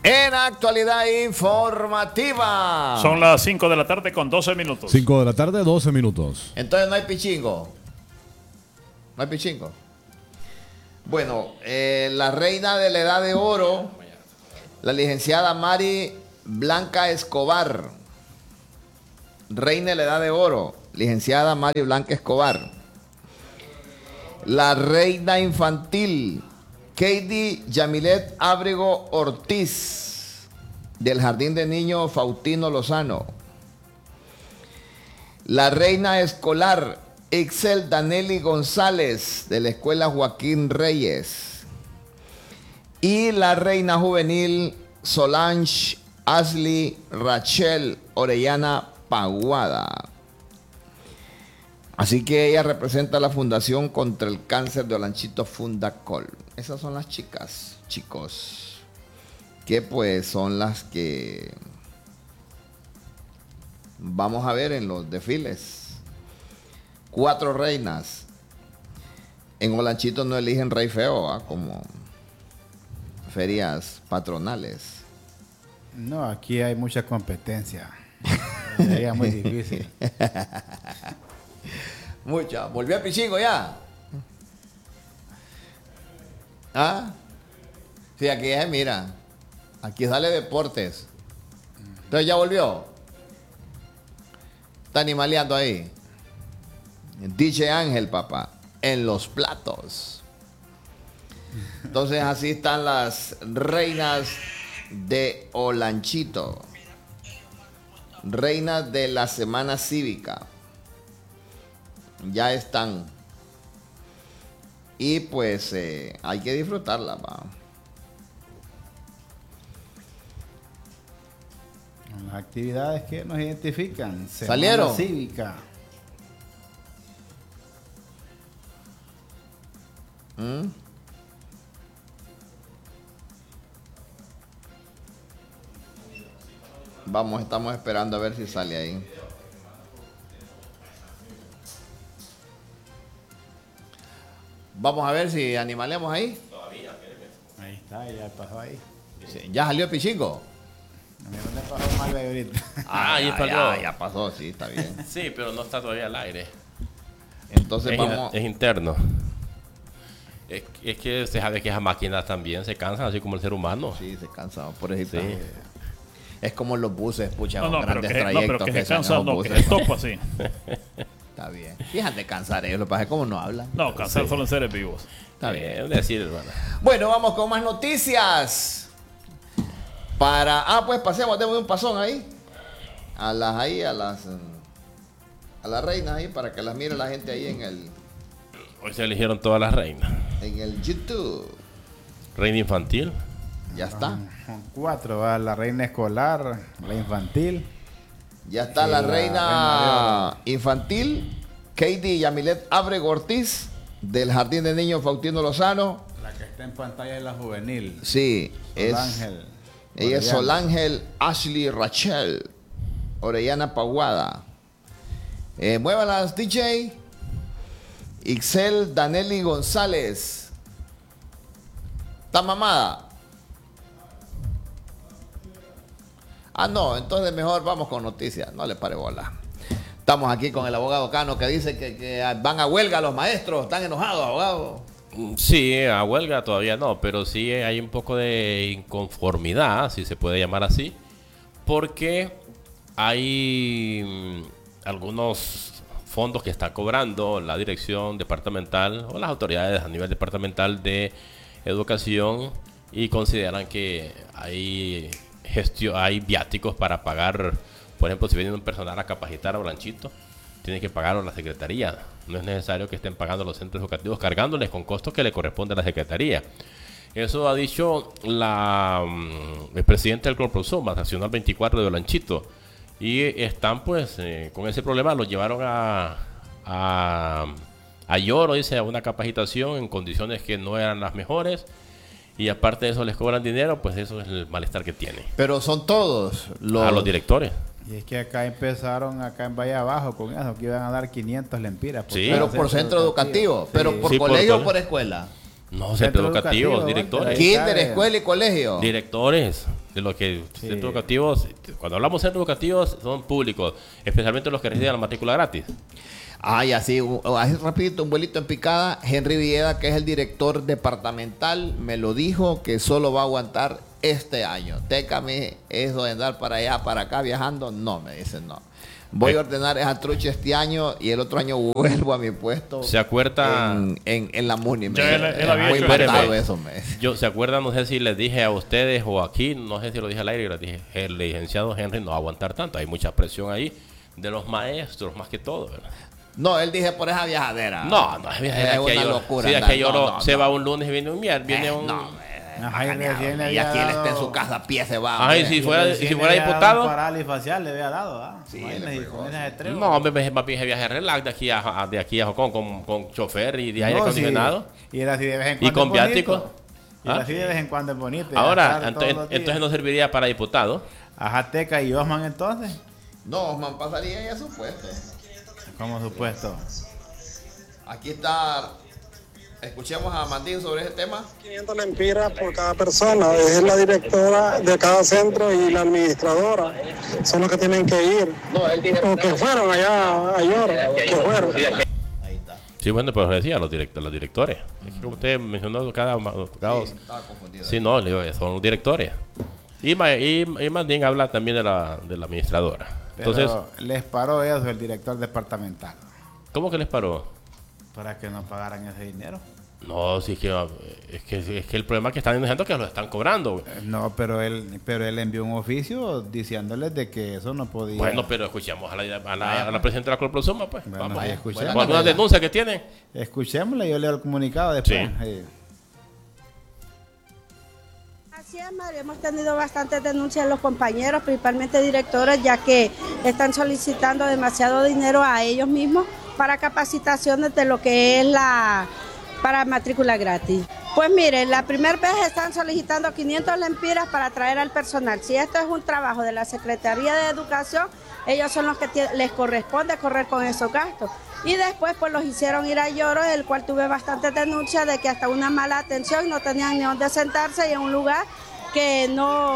En actualidad informativa. Son las 5 de la tarde con 12 minutos. 5 de la tarde, 12 minutos. Entonces no hay pichingo. No hay pichingo. Bueno, la reina de la edad de oro, la licenciada Mari Blanca Escobar. Reina de la edad de oro, licenciada Mari Blanca Escobar. La reina infantil, Katie Yamilet Ábrego Ortiz, del Jardín de Niños Faustino Lozano. La reina escolar, Ixel Danelli González, de la Escuela Joaquín Reyes. Y la reina juvenil, Solange Ashley Rachel Orellana Paguada. Así que ella representa la Fundación contra el Cáncer de Olanchito Fundacol. Esas son las chicas, chicos, que pues son las que vamos a ver en los desfiles. 4 reinas. En Olanchito no eligen rey feo, ¿eh? Como ferias patronales. No, aquí hay mucha competencia. Sería muy difícil. Mucha. ¿Volvió a Pichingo ya? ¿Ah? Sí, aquí es, mira. Aquí sale deportes. Entonces ya volvió. Está animaleando ahí. DJ Ángel, papá. En los platos. Entonces así están las reinas de Olanchito. Reinas de la Semana Cívica. Ya están. Y pues hay que disfrutarla, va. Las actividades que nos identifican. Semana ¿Salieron? Cívica. Vamos, estamos esperando a ver si sale ahí. Vamos a ver si animalemos ahí. Ahí está, ya pasó ahí. Sí, ya salió el Pichingo. A mí no le pasó mal ahorita. Ahí salió. Ya pasó, sí, está bien. Sí, pero no está todavía al aire. Entonces Es, vamos. es interno. Es que se sabe que esas máquinas también se cansan, así como el ser humano. Sí, se cansa, por ejemplo. Sí. Es como los buses, pucha, No, pero grandes que, trayectos que se sean cansa, esos no, que buses. se topa así. Está bien. Fíjate cansar ellos, lo que pasa es como no hablan. No, cansar solo en seres vivos. Está bien. Es decir, hermano. Bueno, vamos con más noticias. Pues pasemos, démosle un pasón ahí. A las reinas ahí, para que las mire la gente ahí Hoy se eligieron todas las reinas. en el YouTube. Reina infantil. Ya está. Son 4, ¿va? La reina escolar, la infantil. Ya está Sí, la la reina infantil, Katie Yamilet Ábrego Ortiz, del Jardín de Niños Faustino Lozano. La que está en pantalla es la juvenil. Sí, Solángel. ella es Orellana. Solángel Ashley Rachel Orellana Paguada. Muévalas, DJ. Ixel Danelli González. ¿Está mamada? No, entonces mejor vamos con noticias. No le pare bola. Estamos aquí con el abogado Cano que dice que van a huelga los maestros. Están enojados, abogado. Sí, a huelga todavía no, pero sí hay un poco de inconformidad, si se puede llamar así, porque hay algunos fondos que está cobrando la dirección departamental o las autoridades a nivel departamental de educación y consideran que hay viáticos para pagar. Por ejemplo, si viene un personal a capacitar a Olanchito, tiene que pagarlo a la secretaría. No es necesario que estén pagando los centros educativos, cargándoles con costos que le corresponde a la secretaría. Eso ha dicho el presidente del Corprosoma Nacional 24 de Olanchito. Y están pues con ese problema. Lo llevaron a Lloro, dice, a una capacitación en condiciones que no eran las mejores. Y aparte de eso les cobran dinero, pues eso es el malestar que tiene. Pero son todos A los directores. Y es que acá empezaron, acá en Valle Abajo, con eso, que iban a dar 500 lempiras. Sí. Pero por centro educativo. Pero por Sí, por colegio o cole- por escuela. No, centro educativo, educativo, directores. Ahí Kinder, está, escuela y colegio. Directores. de lo que centros educativos, cuando hablamos de centros educativos, son públicos, especialmente los que reciben la matrícula gratis. Y así rapidito, un vuelito en picada. Henry Villeda, que es el director departamental, me lo dijo que solo va a aguantar este año. Técame, eso de andar para allá, para acá, viajando, no, me dice no. Voy a ordenar esa trucha este año y el otro año vuelvo a mi puesto. ¿Se acuerda? En la MUNI. Ya él había muy hecho matado eso, me dice. ¿Se acuerdan? No sé si les dije a ustedes o aquí, no sé si lo dije al aire, les dije, el licenciado Henry no va a aguantar tanto. Hay mucha presión ahí de los maestros, más que todo, ¿verdad? No, él dije por esa viajadera. No, es viajadera. Es una locura. Sí, andar. aquello se va un lunes y viene un miércoles, viene un... Y aquí él está en su casa, a pie se va. Ay, si fuera diputado. Parálisis facial le había dado, ¿ah? Sí, No, me viaje relax de aquí a Jocón con chofer y de aire acondicionado. Y era así de vez en cuando. Y con viáticos. Y así de vez en cuando es bonito. Ahora, entonces no serviría para diputado. Ajateca y Osman entonces. No, Osman pasaría ya su puesto. Como supuesto. Aquí está. Escuchemos a Mandín sobre ese tema. 500 lempiras por cada persona. Es la directora de cada centro y la administradora. Son los que tienen que ir. O que fueron allá ayer. Que fueron. Ahí está. Sí, bueno, pero decía los directores. Es que usted mencionó cada Estaba confundido. Sí, no, le digo, son los directores. Y Mandín habla también de la administradora. Pero Entonces, les paró eso el director departamental. ¿cómo que les paró? Para que no pagaran ese dinero. No, sí, es que el problema que están diciendo es que lo están cobrando. No, pero él envió un oficio diciéndoles de que eso no podía. Bueno, pero escuchemos a la presidenta de la Corporación, pues. Bueno, Vamos. escuchemos. ¿Con alguna denuncia que tienen? Escuchémosla y yo leo el comunicado después. Sí. Así es, Mario, hemos tenido bastantes denuncias de los compañeros, principalmente directores, ya que están solicitando demasiado dinero a ellos mismos para capacitaciones de lo que es para matrícula gratis. Pues miren, la primera vez están solicitando 500 lempiras para traer al personal. Si esto es un trabajo de la Secretaría de Educación, ellos son los que les corresponde correr con esos gastos. Y después pues los hicieron ir a Lloro, el cual tuve bastantes denuncias de que hasta una mala atención, no tenían ni dónde sentarse y en un lugar que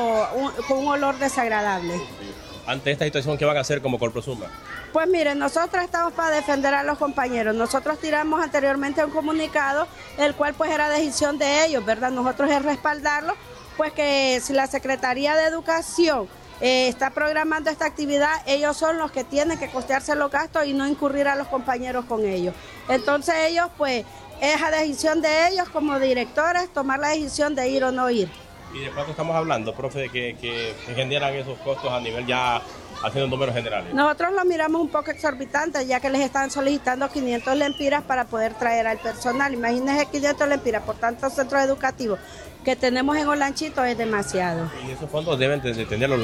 con un olor desagradable. Ante esta situación, ¿qué van a hacer como Corprosuma? Pues miren, nosotros estamos para defender a los compañeros. Nosotros tiramos anteriormente un comunicado, el cual pues era decisión de ellos, ¿verdad? Nosotros es respaldarlo, pues que si la Secretaría de Educación está programando esta actividad, ellos son los que tienen que costearse los gastos y no incurrir a los compañeros con ellos. Entonces ellos pues es a decisión de ellos como directores tomar la decisión de ir o no ir. ¿Y de cuánto estamos hablando, profe, de que generan esos costos a nivel ya haciendo números generales? Nosotros lo miramos un poco exorbitante, ya que les están solicitando 500 lempiras para poder traer al personal. Imagínense 500 lempiras por tantos centros educativos que tenemos en Olanchito, es demasiado. ¿Y esos fondos deben de tenerlos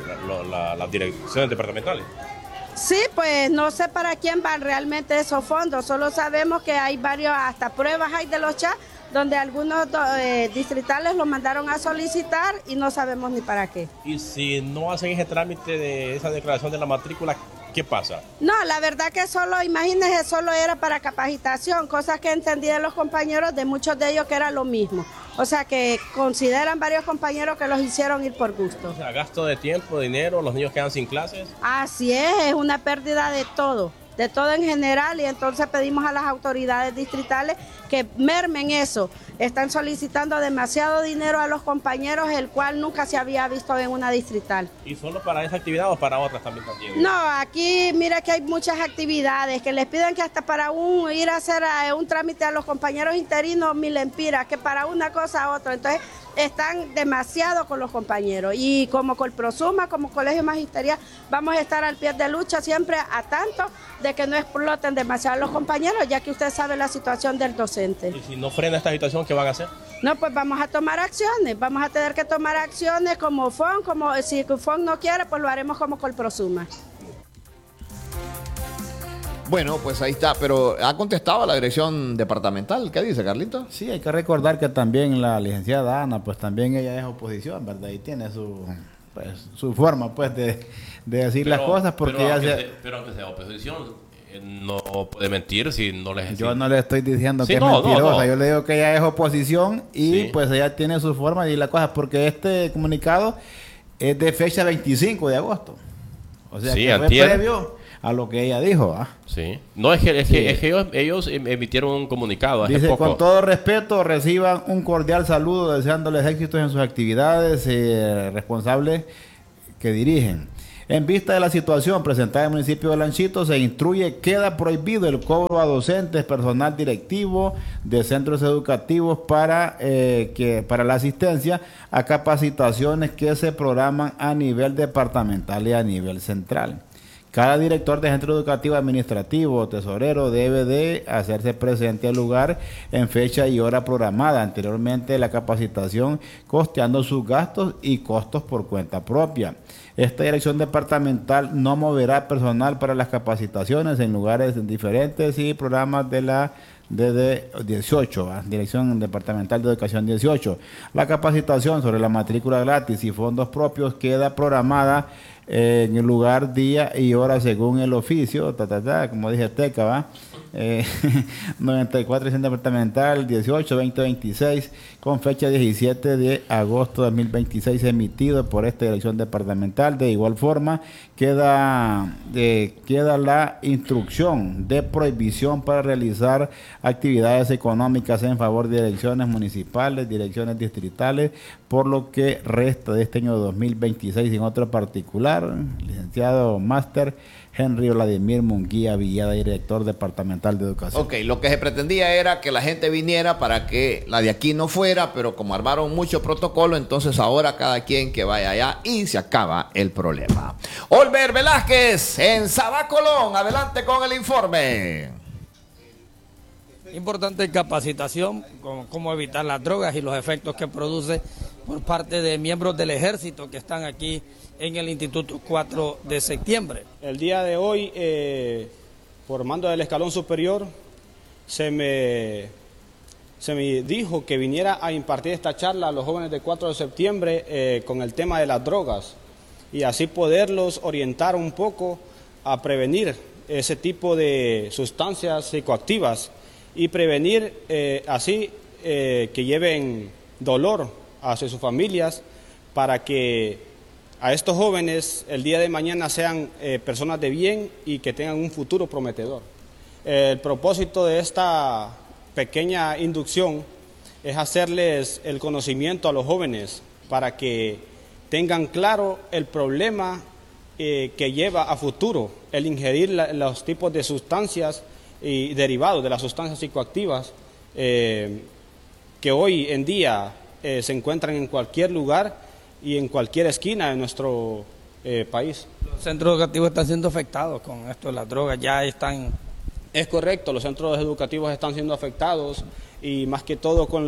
las direcciones departamentales? Sí, pues no sé para quién van realmente esos fondos, solo sabemos que hay varios, hasta pruebas hay de los chats, donde algunos distritales lo mandaron a solicitar y no sabemos ni para qué. Y si no hacen ese trámite de esa declaración de la matrícula, ¿qué pasa? No, la verdad que solo, imagínense, solo era para capacitación, cosas que entendí de los compañeros, de muchos de ellos que era lo mismo. O sea que consideran varios compañeros que los hicieron ir por gusto. O sea, gasto de tiempo, dinero, los niños quedan sin clases. Así es una pérdida de todo en general, y entonces pedimos a las autoridades distritales que mermen eso. Están solicitando demasiado dinero a los compañeros, el cual nunca se había visto en una distrital. ¿Y solo para esa actividad o para otras también? No, aquí mira que hay muchas actividades que les piden que hasta para ir a hacer un trámite a los compañeros interinos 1000 lempiras, que para una cosa a otra. Entonces están demasiado con los compañeros, y como Corprosuma, como Colegio Magisterial, vamos a estar al pie de lucha siempre a tanto de que no exploten demasiado los compañeros, ya que usted sabe la situación del docente. ¿Y si no frena esta situación, qué van a hacer? No, pues vamos a tomar acciones, vamos a tener que tomar acciones como FON, como si FON no quiere, pues lo haremos como Corprosuma. Bueno, pues ahí está, pero ha contestado a la dirección departamental. ¿Qué dice, Carlito? Sí, hay que recordar que también la licenciada Ana, pues también ella es oposición, ¿verdad? Y tiene su forma, pues, de decir las cosas, porque pero ella aunque sea oposición, no puede mentir si no les... Yo no le estoy diciendo Sí, que es no, mentirosa. no. Yo le digo que ella es oposición y Sí. pues ella tiene su forma de ir la cosa. Porque este comunicado es de fecha 25 de agosto. O sea, Sí, que fue antier. previo a lo que ella dijo. ¿Ah? Sí. No, es que Sí. ellos emitieron un comunicado hace Dice, poco. con todo respeto, reciban un cordial saludo deseándoles éxitos en sus actividades responsables que dirigen. En vista de la situación presentada en el municipio de Lanchito, se instruye, queda prohibido el cobro a docentes, personal directivo de centros educativos para la asistencia a capacitaciones que se programan a nivel departamental y a nivel central. Cada director de centro educativo administrativo o tesorero debe de hacerse presente al lugar en fecha y hora programada anteriormente la capacitación, costeando sus gastos y costos por cuenta propia. Esta dirección departamental no moverá personal para las capacitaciones en lugares diferentes y programas de la DD 18, Dirección Departamental de Educación 18. La capacitación sobre la matrícula gratis y fondos propios queda programada en el lugar, día y hora según el oficio, como dije, TECA, ¿va? 94 Dirección Departamental 18-2026 con fecha 17 de agosto de 2026 emitido por esta Dirección Departamental. De igual forma queda la instrucción de prohibición para realizar actividades económicas en favor de direcciones municipales, direcciones distritales, por lo que resta de este año 2026. En otro particular, licenciado máster Henry Vladimir Munguía Villada, director departamental de educación. Ok, lo que se pretendía era que la gente viniera para que la de aquí no fuera, pero como armaron mucho protocolo, entonces ahora cada quien que vaya allá y se acaba el problema. Olver Velázquez en Sabá Colón, adelante con el informe. Importante capacitación con cómo evitar las drogas y los efectos que produce por parte de miembros del ejército que están aquí en el Instituto 4 de septiembre. El día de hoy, por mando del escalón superior, se me dijo que viniera a impartir esta charla a los jóvenes de 4 de septiembre con el tema de las drogas y así poderlos orientar un poco a prevenir ese tipo de sustancias psicoactivas y prevenir así que lleven dolor hacia sus familias para que a estos jóvenes el día de mañana sean personas de bien y que tengan un futuro prometedor. El propósito de esta pequeña inducción es hacerles el conocimiento a los jóvenes para que tengan claro el problema que lleva a futuro el ingerir los tipos de sustancias y derivados de las sustancias psicoactivas que hoy en día se encuentran en cualquier lugar y en cualquier esquina de nuestro país. Los centros educativos están siendo afectados con esto de las drogas, ya están... Es correcto, los centros educativos están siendo afectados y más que todo con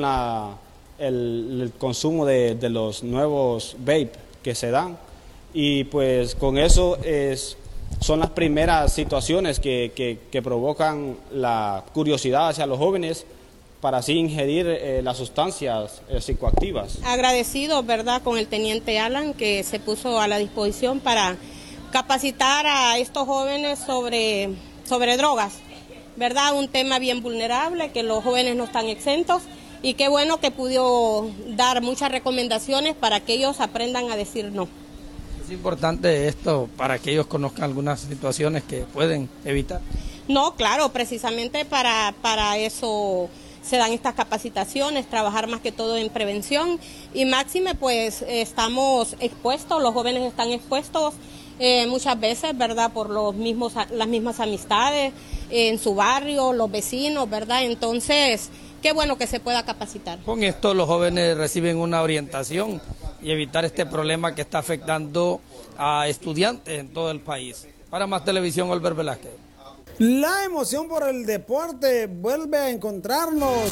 el consumo de los nuevos vape que se dan y pues con eso son las primeras situaciones que provocan la curiosidad hacia los jóvenes para así ingerir las sustancias psicoactivas. Agradecido, ¿verdad?, con el teniente Alan que se puso a la disposición para capacitar a estos jóvenes sobre drogas, ¿verdad? Un tema bien vulnerable, que los jóvenes no están exentos y qué bueno que pudo dar muchas recomendaciones para que ellos aprendan a decir no. Es importante esto para que ellos conozcan algunas situaciones que pueden evitar. No, claro, precisamente para eso se dan estas capacitaciones, trabajar más que todo en prevención y máxime pues estamos expuestos, los jóvenes están expuestos muchas veces, ¿verdad?, por las mismas amistades en su barrio, los vecinos, ¿verdad? Entonces, qué bueno que se pueda capacitar. Con esto los jóvenes reciben una orientación y evitar este problema que está afectando a estudiantes en todo el país. Para Más Televisión, Olver Velázquez. La emoción por el deporte vuelve a encontrarnos.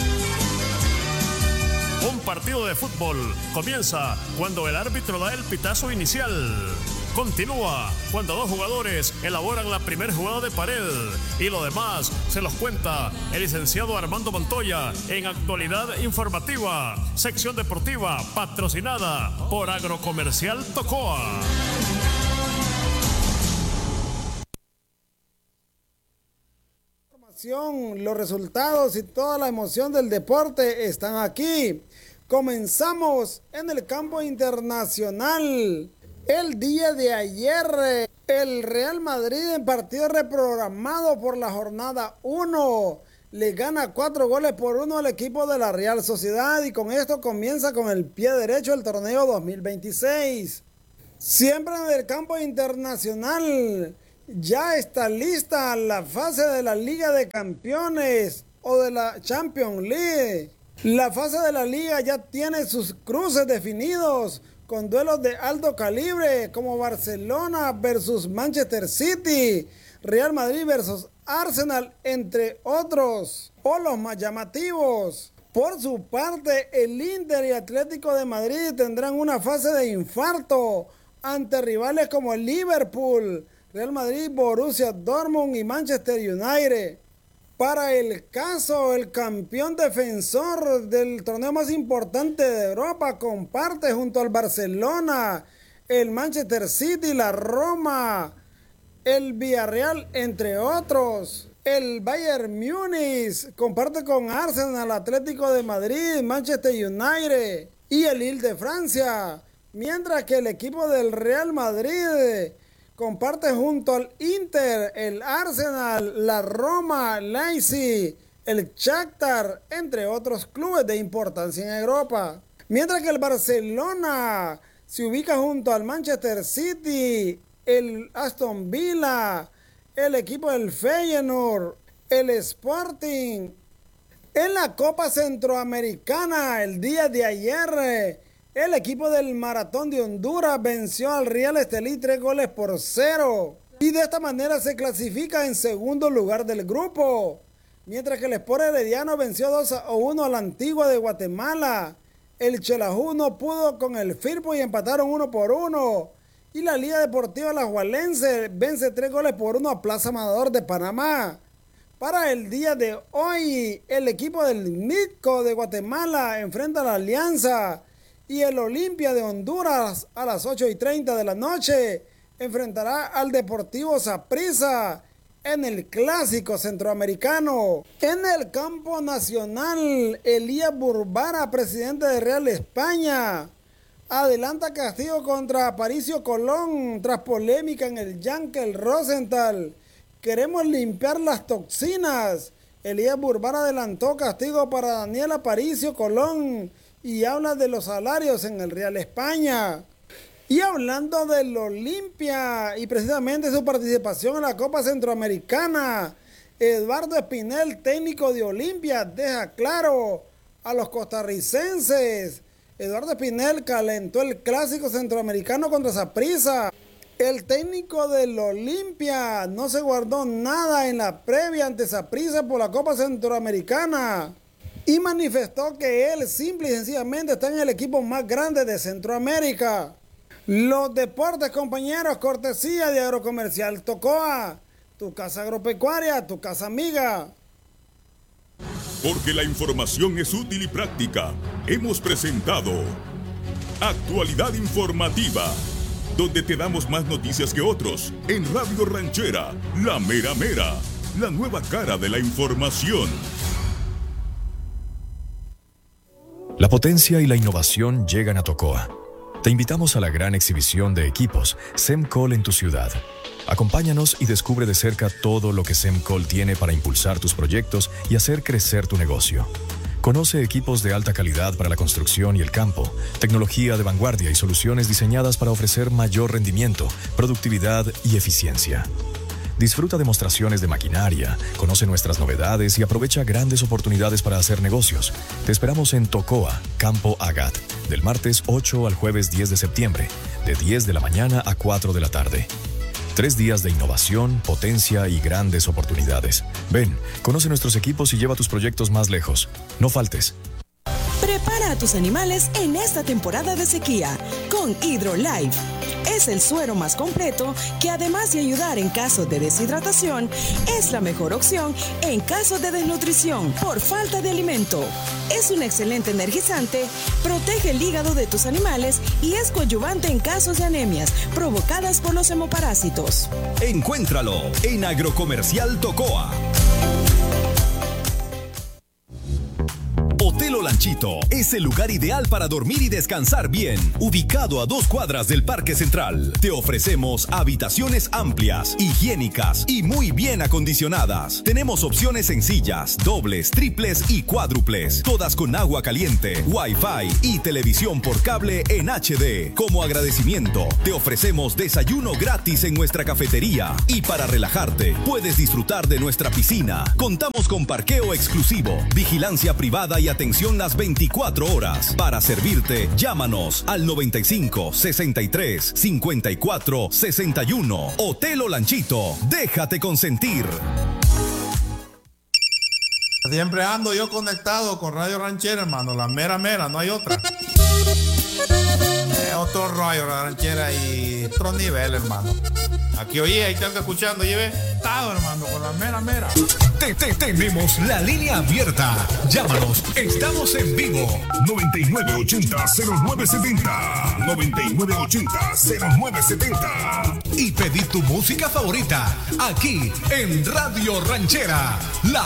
Un partido de fútbol comienza cuando el árbitro da el pitazo inicial. Continúa cuando dos jugadores elaboran la primera jugada de pared y lo demás se los cuenta el licenciado Armando Montoya en Actualidad Informativa, sección deportiva patrocinada por Agrocomercial Tocoa. acción, los resultados y toda la emoción del deporte están aquí. Comenzamos en el campo internacional. El día de ayer, el Real Madrid en partido reprogramado por la jornada 1 le gana 4-1 al equipo de la Real Sociedad y con esto comienza con el pie derecho el torneo 2026. Siempre en el campo internacional ya está lista la fase de la Liga de Campeones o de la Champions League. La fase de la Liga ya tiene sus cruces definidos con duelos de alto calibre como Barcelona versus Manchester City, Real Madrid versus Arsenal, entre otros, o los más llamativos. Por su parte, el Inter y Atlético de Madrid tendrán una fase de infarto ante rivales como el Liverpool, Real Madrid, Borussia Dortmund y Manchester United. Para el caso, el campeón defensor del torneo más importante de Europa comparte junto al Barcelona, el Manchester City, la Roma, el Villarreal, entre otros. El Bayern Múnich comparte con Arsenal, Atlético de Madrid, Manchester United y el Lille de Francia. Mientras que el equipo del Real Madrid comparte junto al Inter, el Arsenal, la Roma, Leipzig, el Shakhtar, entre otros clubes de importancia en Europa. Mientras que el Barcelona se ubica junto al Manchester City, el Aston Villa, el equipo del Feyenoord, el Sporting. En la Copa Centroamericana, el día de ayer, el equipo del Maratón de Honduras venció al Real Estelí 3-0 y de esta manera se clasifica en segundo lugar del grupo, mientras que el Sport Herediano venció 2-1 a la Antigua de Guatemala. El Xelajú no pudo con el Firpo y empataron 1-1 y la Liga Deportiva Alajuelense vence 3-1 a Plaza Amador de Panamá. Para el día de hoy, el equipo del Mitco de Guatemala enfrenta a la Alianza y el Olimpia de Honduras a las 8:30 de la noche enfrentará al Deportivo Saprissa en el Clásico Centroamericano. En el campo nacional, Elías Burbara, presidente de Real España, adelanta castigo contra Aparicio Colón tras polémica en el Yankel Rosenthal. Queremos limpiar las toxinas. Elías Burbara adelantó castigo para Daniel Aparicio Colón y habla de los salarios en el Real España. Y hablando del Olimpia y precisamente su participación en la Copa Centroamericana, Eduardo Espinel, técnico de Olimpia, deja claro a los costarricenses. Eduardo Espinel calentó el Clásico Centroamericano contra Saprissa. El técnico del Olimpia no se guardó nada en la previa ante Saprissa por la Copa Centroamericana y manifestó que él simple y sencillamente está en el equipo más grande de Centroamérica. Los deportes, compañeros, cortesía de Agrocomercial Tocoa, tu casa agropecuaria, tu casa amiga. Porque la información es útil y práctica, hemos presentado Actualidad Informativa, donde te damos más noticias que otros, en Radio Ranchera, la mera mera, la nueva cara de la información. La potencia y la innovación llegan a Tocoa. Te invitamos a la gran exhibición de equipos Semcol en tu ciudad. Acompáñanos y descubre de cerca todo lo que Semcol tiene para impulsar tus proyectos y hacer crecer tu negocio. Conoce equipos de alta calidad para la construcción y el campo, tecnología de vanguardia y soluciones diseñadas para ofrecer mayor rendimiento, productividad y eficiencia. Disfruta demostraciones de maquinaria, conoce nuestras novedades y aprovecha grandes oportunidades para hacer negocios. Te esperamos en Tocoa, Campo Agat, del martes 8 al jueves 10 de septiembre, de 10 de la mañana a 4 de la tarde. 3 días de innovación, potencia y grandes oportunidades. Ven, conoce nuestros equipos y lleva tus proyectos más lejos. No faltes. Prepara a tus animales en esta temporada de sequía con HydroLife. Es el suero más completo que, además de ayudar en caso de deshidratación, es la mejor opción en caso de desnutrición por falta de alimento. Es un excelente energizante, protege el hígado de tus animales y es coadyuvante en casos de anemias provocadas por los hemoparásitos. Encuéntralo en Agrocomercial Tocoa. Lanchito es el lugar ideal para dormir y descansar bien. Ubicado a 2 cuadras del Parque Central, te ofrecemos habitaciones amplias, higiénicas y muy bien acondicionadas. Tenemos opciones sencillas, dobles, triples y cuádruples, todas con agua caliente, wifi y televisión por cable en HD. Como agradecimiento, te ofrecemos desayuno gratis en nuestra cafetería y para relajarte, puedes disfrutar de nuestra piscina. Contamos con parqueo exclusivo, vigilancia privada y atención las 24 horas. Para servirte, llámanos al 95 63 54 61. Hotel Lanchito, déjate consentir. Siempre ando yo conectado con Radio Ranchera, hermano. La mera, no hay otra. Otro Radio Ranchera y otro nivel, hermano. Aquí oye, ahí tengo escuchando, lleve estado, hermano, con la mera. Tenemos la línea abierta. Llámanos, estamos en vivo. 9980-0970. 9980-0970. Y pedí tu música favorita aquí en Radio Ranchera. La